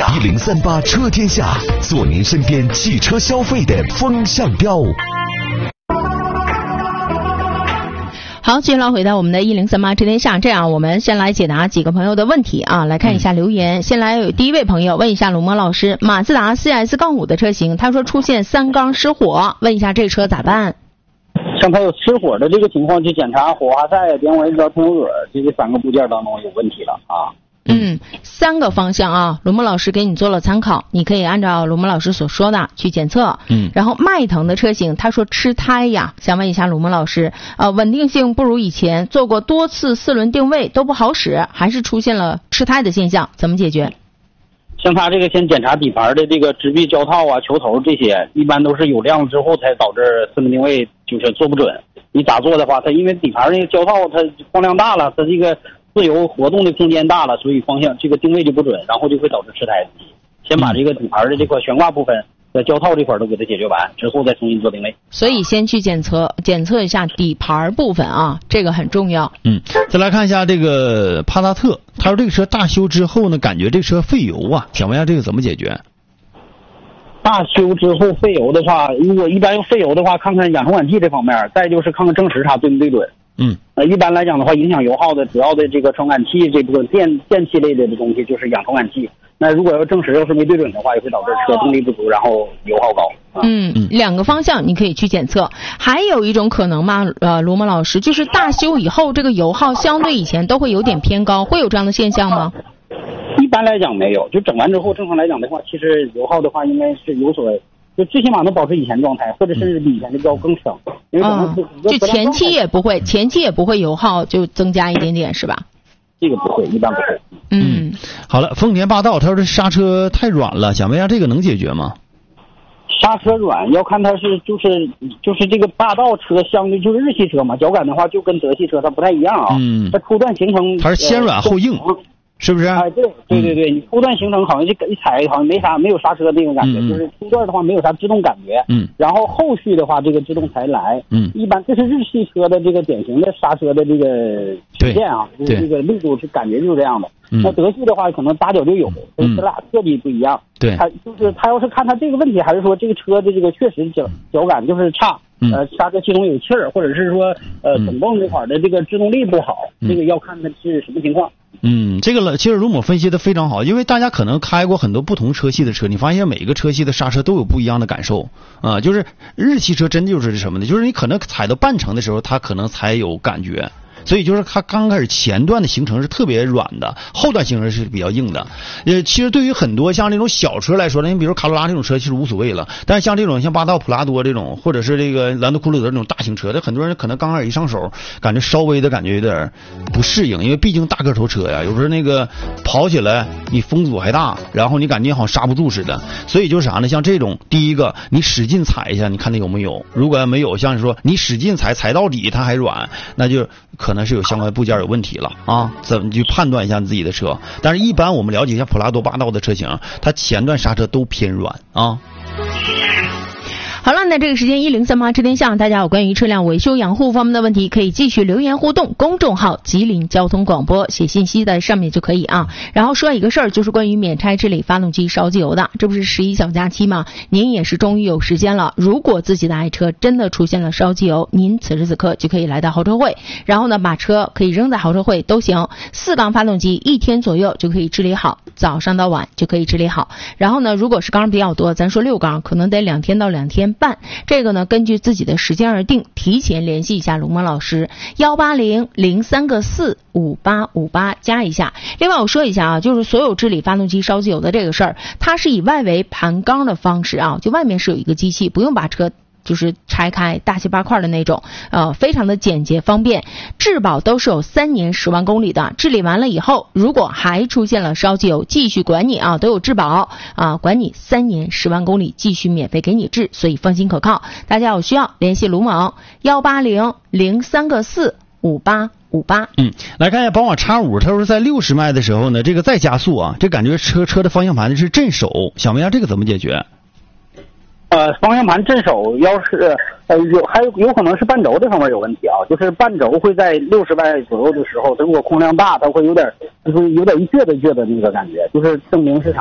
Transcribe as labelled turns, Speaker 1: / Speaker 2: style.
Speaker 1: 下，1038车天下，做您身边汽车消费的风向标。
Speaker 2: 好，继续来回到我们的1038车天下。这样，我们先来解答几个朋友的问题啊，来看一下留言。先来有第一位朋友问一下鲁墨老师，马自达 CS-5 的车型，他说出现3缸失火，问一下这车咋办？
Speaker 3: 像它有失火的这个情况，就检查火花塞、点火引导、天油嘴这3个部件当中有问题了啊。
Speaker 2: 3个方向啊，鲁墨老师给你做了参考，你可以按照鲁墨老师所说的去检测。然后迈腾的车型，他说吃胎呀，想问一下鲁墨老师，稳定性不如以前，做过多次4轮定位都不好使，还是出现了吃胎的现象，怎么解决？
Speaker 3: 像它这个先检查底盘的这个支臂、胶套啊、球头这些，一般都是有量之后才导致4轮定位就是做不准。你咋做的话，它因为底盘那个胶套它放量大了，它这个自由活动的空间大了，所以方向这个定位就不准，然后就会导致吃胎。先把这个底盘的这块悬挂部分在胶套这块都给它解决完之后，再重新做定位。
Speaker 2: 所以先去检测一下底盘部分啊，这个很重要。
Speaker 4: 再来看一下这个帕萨特，他说这个车大修之后呢，感觉这个车费油啊，想问一下这个怎么解决？
Speaker 3: 大修之后费油的话，如果一般用费油的话，看看氧传感器这方面，再就是看看正时差对不对准。一般来讲的话，影响油耗的主要的这个传感器这部分电器类的东西就是氧传感器。那如果要正时要是没对准的话，也会导致车动力不足，然后油耗高。
Speaker 2: 2个方向你可以去检测。还有一种可能嘛，罗蒙老师，就是大修以后这个油耗相对以前都会有点偏高，会有这样的现象吗？
Speaker 3: 一般来讲没有，就整完之后正常来讲的话，其实油耗的话应该是有所，就最起码能保持以前状态，或者甚至比以前的高更省。因为
Speaker 2: 就前期也不会油耗就增加一点点是吧？
Speaker 3: 这个不会，一般不会。
Speaker 4: 好了，丰田霸道他说这刹车太软了，想问一下这个能解决吗？
Speaker 3: 刹车软要看它是就是这个霸道车相对就是日系车嘛，脚感的话就跟德系车它不太一样啊。它初段形成
Speaker 4: 它是先软后硬。是不是？
Speaker 3: 对，你初段形成好像就一踩好像没有刹车那种感觉，就是初段的话没有啥制动感觉，然后后续的话这个制动才来，一般这是日系车的这个典型的刹车的这个曲线啊，就是这个力度是感觉就是这样的。那德系的话可能打脚就有，所以这俩设计不一样。
Speaker 4: 对，
Speaker 3: 他要是看他这个问题，还是说这个车的这个确实脚感就是差，刹车系统有气儿，或者是说总泵这块的这个制动力不好，这个要看它是什么情况。
Speaker 4: 这个其实卢某分析的非常好，因为大家可能开过很多不同车系的车，你发现每一个车系的刹车都有不一样的感受啊。就是日系车真就是什么呢？就是你可能踩到半程的时候，它可能才有感觉。所以就是它刚开始前段的行程是特别软的，后段行程是比较硬的。其实对于很多像这种小车来说呢，你比如卡罗拉这种车其实无所谓了，但是像这种像霸道、普拉多这种，或者是这个兰德酷路泽这种大型车，这很多人可能刚开始一上手，感觉稍微的感觉有点不适应，因为毕竟大个头车呀，有时候那个跑起来你风阻还大，然后你感觉好像刹不住似的。所以就是啥呢？像这种，第一个你使劲踩一下，你看它有没有？如果没有，像是说你使劲踩到底它还软，那就可能是有相关的部件有问题了啊，怎么去判断一下自己的车？但是一般我们了解一下普拉多、霸道的车型，它前段刹车都偏软啊。
Speaker 2: 好了，那这个时间1038车天下，大家有关于车辆维修养护方面的问题，可以继续留言互动，公众号吉林交通广播写信息在上面就可以啊。然后说一个事儿，就是关于免拆治理发动机烧机油的，这不是11小假期吗？您也是终于有时间了。如果自己的爱车真的出现了烧机油，您此时此刻就可以来到豪车会，然后呢把车可以扔在豪车会都行，4缸发动机1天左右就可以治理好，早上到晚就可以治理好。然后呢，如果是缸比较多，咱说6缸，可能得2天到2天半，这个呢根据自己的时间而定，提前联系一下龙蒙老师18003个45858加一下。另外我说一下啊，就是所有治理发动机烧机油的这个事儿，它是以外围盘缸的方式啊，就外面是有一个机器，不用把车就是拆开大卸八块的那种，非常的简洁方便。质保都是有3年10万公里的，治理完了以后，如果还出现了烧机油，继续管你啊，都有质保啊，管你3年10万公里，继续免费给你治，所以放心可靠。大家有需要联系卢某18003个45858。
Speaker 4: 来看一下宝马 X5， 他说在60迈的时候呢，这个再加速啊，这感觉车的方向盘是震手，想问一下这个怎么解决？
Speaker 3: 方向盘震手要是有可能是半轴这方面有问题啊，就是半轴会在60迈左右的时候，如果空量大，它会有点一撅的那个感觉，就是证明是啥